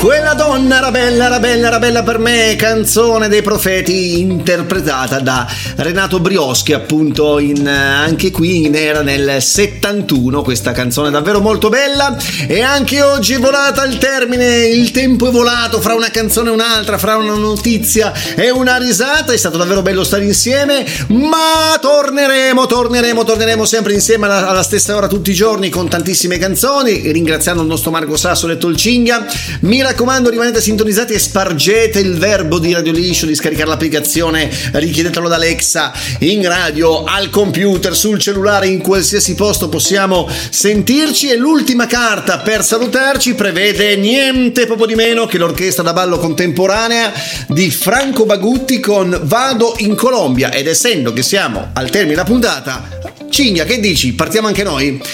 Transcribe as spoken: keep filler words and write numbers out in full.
Quella donna era bella, era bella, era bella per me, canzone dei Profeti interpretata da Renato Brioschi, appunto in, anche qui era nel settantuno, questa canzone davvero molto bella. E anche oggi è volata al termine, il tempo è volato fra una canzone e un'altra, fra una notizia e una risata. È stato davvero bello stare insieme, ma torneremo, torneremo, torneremo sempre insieme alla, alla stessa ora tutti i giorni con tantissime canzoni, ringraziando il nostro Marco Sasso e Tolcinga. Mi raccomando, rimanete sintonizzati e spargete il verbo di Radio Liscio, di scaricare l'applicazione, richiedetelo da Alexa, in radio, al computer, sul cellulare, in qualsiasi posto possiamo sentirci. E l'ultima carta per salutarci prevede niente poco di meno che l'orchestra da ballo contemporanea di Franco Bagutti con Vado in Colombia. Ed essendo che siamo al termine della puntata, Cinghia, che dici? Partiamo anche noi?